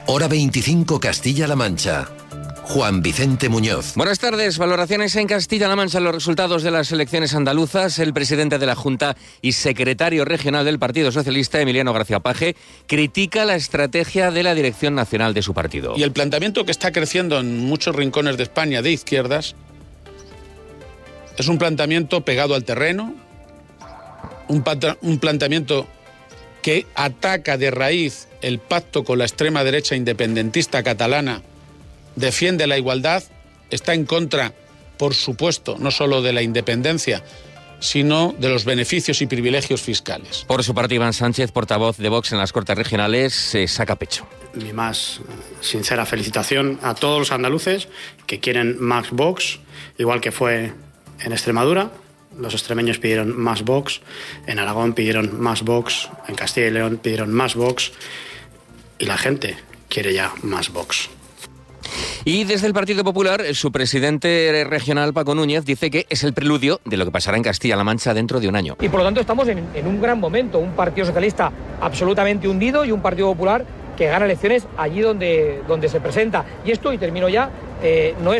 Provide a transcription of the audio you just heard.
Hora 25 Castilla-La Mancha. Juan Vicente Muñoz. Buenas tardes. Valoraciones en Castilla-La Mancha. Los resultados de las elecciones andaluzas. El presidente de la Junta y secretario regional del Partido Socialista, Emiliano García Paje, critica la estrategia de la dirección nacional de su partido. Y el planteamiento que está creciendo en muchos rincones de España de izquierdas es un planteamiento pegado al terreno, un planteamiento que ataca de raíz el pacto con la extrema derecha independentista catalana, defiende la igualdad, está en contra, por supuesto, no solo de la independencia, sino de los beneficios y privilegios fiscales. Por su parte, Iván Sánchez, portavoz de Vox en las Cortes Regionales, se saca pecho. Mi más sincera felicitación a todos los andaluces que quieren más Vox, igual que fue en Extremadura. Los extremeños pidieron más Vox, en Aragón pidieron más Vox, en Castilla y León pidieron más Vox, y la gente quiere ya más Vox. Y desde el Partido Popular, su presidente regional, Paco Núñez, dice que es el preludio de lo que pasará en Castilla-La Mancha dentro de un año. Y por lo tanto estamos en un gran momento, un Partido Socialista absolutamente hundido y un Partido Popular que gana elecciones allí donde se presenta. Y esto, y termino ya, no es